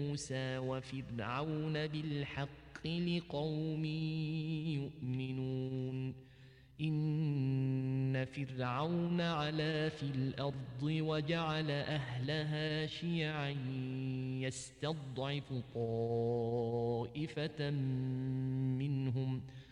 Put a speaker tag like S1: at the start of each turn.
S1: موسى وفرعون بالحق لقوم يؤمنون إن فرعون علا في الأرض وجعل أهلها شيعا يستضعف طائفة منهم